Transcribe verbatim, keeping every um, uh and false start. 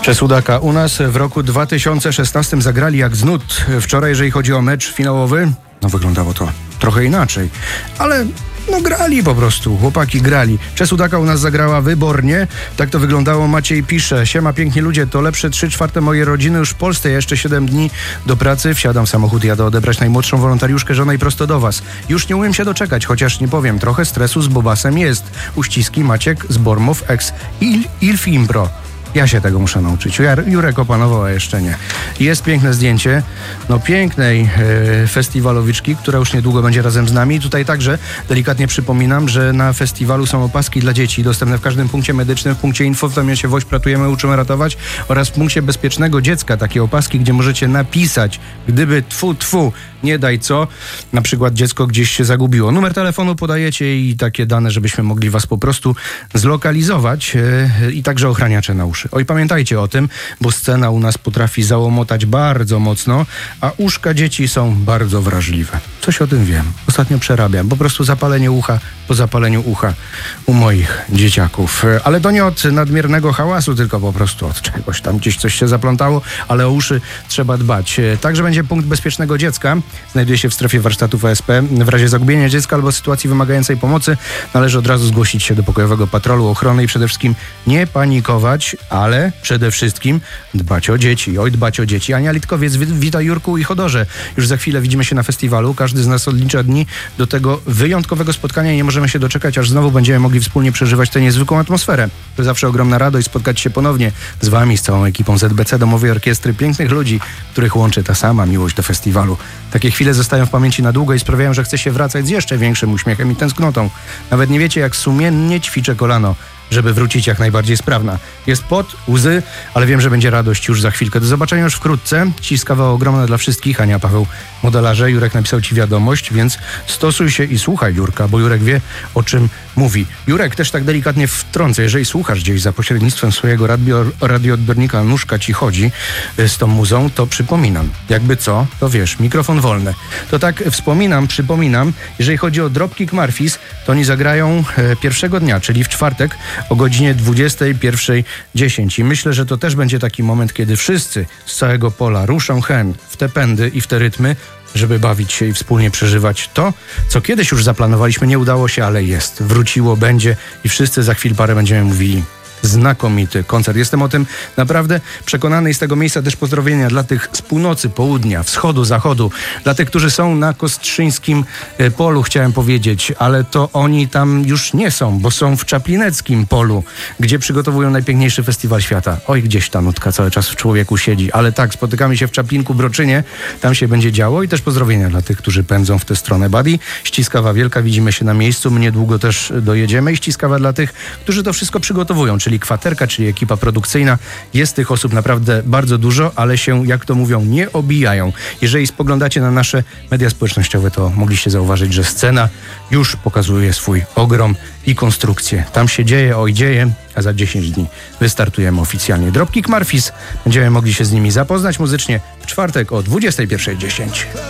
Czesudaka. U nas w roku dwa tysiące szesnastym zagrali jak z nut. Wczoraj, jeżeli chodzi o mecz finałowy, no wyglądało to trochę inaczej. Ale no grali po prostu, chłopaki grali. Czesudaka u nas zagrała wybornie. Tak to wyglądało. Maciej pisze: siema piękni ludzie, to lepsze trzy czwarte mojej rodziny już w Polsce. Ja jeszcze siedem dni do pracy, wsiadam w samochód, jadę odebrać najmłodszą wolontariuszkę żonę i prosto do was. Już nie umiem się doczekać, chociaż nie powiem, trochę stresu z Bobasem jest. Uściski Maciek z Bormów ex Il, Ilf Impro. Ja się tego muszę nauczyć. Jurek opanował, a jeszcze nie. Jest piękne zdjęcie, no pięknej e, festiwalowiczki, która już niedługo będzie razem z nami. Tutaj także delikatnie przypominam, że na festiwalu są opaski dla dzieci dostępne w każdym punkcie medycznym, w punkcie info, w domie się Woź Ratujemy, uczymy ratować oraz w punkcie bezpiecznego dziecka takie opaski, gdzie możecie napisać, gdyby tfu, tfu, nie daj co, na przykład dziecko gdzieś się zagubiło. Numer telefonu podajecie i takie dane, żebyśmy mogli was po prostu zlokalizować e, i także ochraniacze na uszy. Oj, pamiętajcie o tym, bo scena u nas potrafi załomotać bardzo mocno, a uszka dzieci są bardzo wrażliwe. Coś o tym wiem. Ostatnio przerabiam. Po prostu zapalenie ucha po zapaleniu ucha u moich dzieciaków. Ale to nie od nadmiernego hałasu, tylko po prostu od czegoś tam gdzieś coś się zaplątało, ale o uszy trzeba dbać. Także będzie punkt bezpiecznego dziecka. Znajduje się w strefie warsztatów A S P. W razie zagubienia dziecka albo sytuacji wymagającej pomocy należy od razu zgłosić się do pokojowego patrolu ochrony i przede wszystkim nie panikować, ale przede wszystkim dbać o dzieci. Oj, dbać o dzieci. Ania Litkowiec, witaj Jurku i Chodorze. Już za chwilę widzimy się na festiwalu. Każdy z nas odlicza dni do tego wyjątkowego spotkania i nie możemy się doczekać, aż znowu będziemy mogli wspólnie przeżywać tę niezwykłą atmosferę. To zawsze ogromna radość spotkać się ponownie z wami, z całą ekipą Z B C, Domowej Orkiestry, pięknych ludzi, których łączy ta sama miłość do festiwalu. Takie chwile zostają w pamięci na długo i sprawiają, że chce się wracać z jeszcze większym uśmiechem i tęsknotą. Nawet nie wiecie, jak sumiennie ćwiczę kolano, żeby wrócić jak najbardziej sprawna. Jest pot, łzy, ale wiem, że będzie radość już za chwilkę. Do zobaczenia już wkrótce. Ciskawa ogromna dla wszystkich. Ania, Paweł, modelarze. Jurek napisał ci wiadomość, więc stosuj się i słuchaj Jurka, bo Jurek wie, o czym mówi. Jurek, też tak delikatnie wtrącę. Jeżeli słuchasz gdzieś za pośrednictwem swojego radio, radioodbiornika, nóżka ci chodzi z tą muzą, to przypominam. Jakby co, to wiesz, mikrofon wolny. To tak wspominam, przypominam, jeżeli chodzi o Dropkick Murphys, to oni zagrają e, pierwszego dnia, czyli w czwartek, o godzinie dwudziestej pierwszej dziesięć. I myślę, że to też będzie taki moment, kiedy wszyscy z całego pola ruszą hen w te pędy i w te rytmy, żeby bawić się i wspólnie przeżywać to, co kiedyś już zaplanowaliśmy, nie udało się, ale jest. Wróciło, będzie i wszyscy za chwil parę będziemy mówili: znakomity koncert. Jestem o tym naprawdę przekonany i z tego miejsca też pozdrowienia dla tych z północy, południa, wschodu, zachodu, dla tych, którzy są na Kostrzyńskim Polu, chciałem powiedzieć, ale to oni tam już nie są, bo są w Czaplineckim Polu, gdzie przygotowują najpiękniejszy festiwal świata. Oj, gdzieś ta nutka cały czas w człowieku siedzi, ale tak, spotykamy się w Czaplinku, Broczynie, tam się będzie działo i też pozdrowienia dla tych, którzy pędzą w tę stronę. Buddy, ściskawa wielka, widzimy się na miejscu, my niedługo też dojedziemy i ściskawa dla tych, którzy to wszystko przygotowują, czyli Kwaterka, czyli ekipa produkcyjna. Jest tych osób naprawdę bardzo dużo, ale się, jak to mówią, nie obijają. Jeżeli spoglądacie na nasze media społecznościowe, to mogliście zauważyć, że scena już pokazuje swój ogrom i konstrukcję. Tam się dzieje, oj dzieje, a za dziesięć dni wystartujemy oficjalnie. Dropkick Murphys. Będziemy mogli się z nimi zapoznać muzycznie w czwartek o dwudziestej pierwszej dziesięć.